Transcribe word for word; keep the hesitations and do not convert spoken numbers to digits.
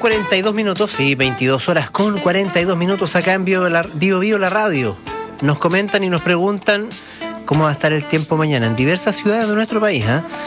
cuarenta y dos minutos, sí, veintidós horas con cuarenta y dos minutos acá en Bio, la, Bio Bio la radio. Nos comentan y nos preguntan cómo va a estar el tiempo mañana en diversas ciudades de nuestro país, ¿eh?